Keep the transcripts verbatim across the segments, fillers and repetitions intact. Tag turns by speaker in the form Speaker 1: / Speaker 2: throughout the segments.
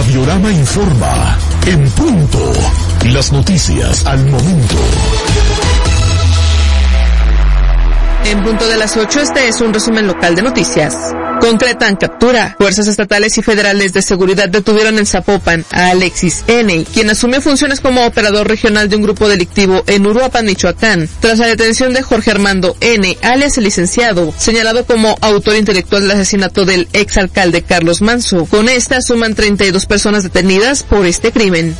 Speaker 1: Radiorama informa en punto. Las noticias al momento.
Speaker 2: En punto de las ocho, este es un resumen local de noticias. Concretan captura. Fuerzas estatales y federales de seguridad detuvieron en Zapopan a Alexis N., quien asumió funciones como operador regional de un grupo delictivo en Uruapan, Michoacán, tras la detención de Jorge Armando N., alias el licenciado, señalado como autor intelectual del asesinato del exalcalde Carlos Manso. Con esta suman treinta y dos personas detenidas por este crimen.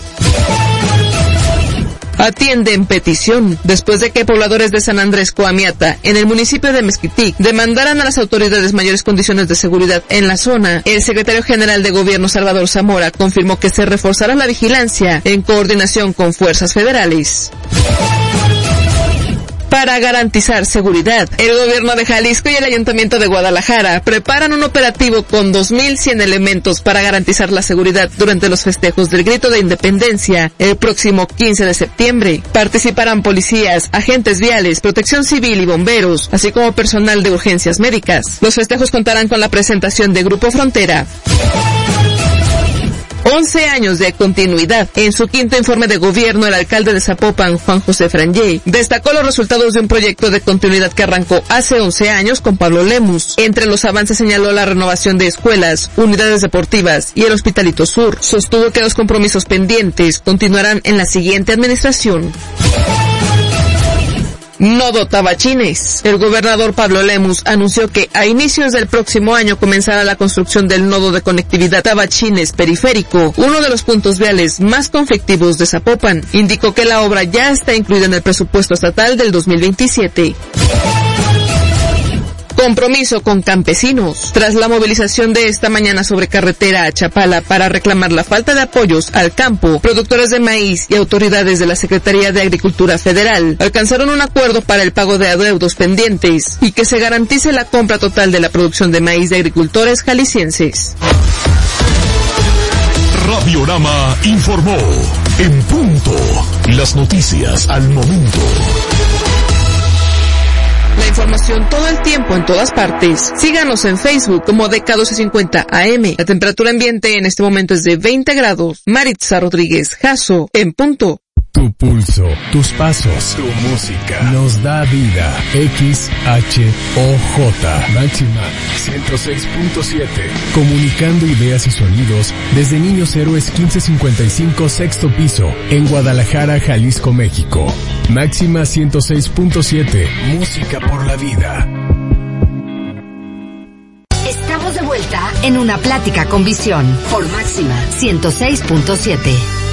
Speaker 2: Atienden petición después de que pobladores de San Andrés Coamiata, en el municipio de Mezquitic, demandaran a las autoridades mayores condiciones de seguridad en la zona. El secretario general de Gobierno, Salvador Zamora, confirmó que se reforzará la vigilancia en coordinación con fuerzas federales. Para garantizar seguridad, el gobierno de Jalisco y el ayuntamiento de Guadalajara preparan un operativo con dos mil cien elementos para garantizar la seguridad durante los festejos del Grito de Independencia el próximo quince de septiembre. Participarán policías, agentes viales, protección civil y bomberos, así como personal de urgencias médicas. Los festejos contarán con la presentación de Grupo Frontera. once años de continuidad. En su quinto informe de gobierno, el alcalde de Zapopan, Juan José Frangé, destacó los resultados de un proyecto de continuidad que arrancó hace once años con Pablo Lemus. Entre los avances señaló la renovación de escuelas, unidades deportivas y el Hospitalito Sur. Sostuvo que los compromisos pendientes continuarán en la siguiente administración. Nodo Tabachines. El gobernador Pablo Lemus anunció que a inicios del próximo año comenzará la construcción del nodo de conectividad Tabachines Periférico, uno de los puntos viales más conflictivos de Zapopan. Indicó que la obra ya está incluida en el presupuesto estatal del dos mil veintisiete. Compromiso con campesinos. Tras la movilización de esta mañana sobre carretera a Chapala para reclamar la falta de apoyos al campo, productores de maíz y autoridades de la Secretaría de Agricultura Federal alcanzaron un acuerdo para el pago de adeudos pendientes y que se garantice la compra total de la producción de maíz de agricultores jaliscienses.
Speaker 1: Radiorama informó en punto. Las noticias al momento.
Speaker 2: La información todo el tiempo en todas partes. Síganos en Facebook como D K doce cincuenta A M. La temperatura ambiente en este momento es de veinte grados. Maritza Rodríguez Jasso, en punto.
Speaker 3: Tu pulso, tus pasos, tu música nos da vida. X H O J Máxima ciento seis punto siete. Comunicando ideas y sonidos desde Niños Héroes quince cincuenta y cinco, sexto piso, en Guadalajara, Jalisco, México. Máxima ciento seis punto siete. Música por la vida.
Speaker 4: Estamos de vuelta en Una Plática con Visión por Máxima ciento seis punto siete.